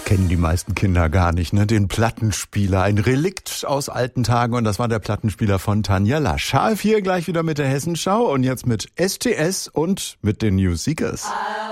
Kennen die meisten Kinder gar nicht, ne? Den Plattenspieler, ein Relikt aus alten Tagen, und das war der Plattenspieler von Tanja Lasch. H4 gleich wieder mit der Hessenschau und jetzt mit STS und mit den New Seekers.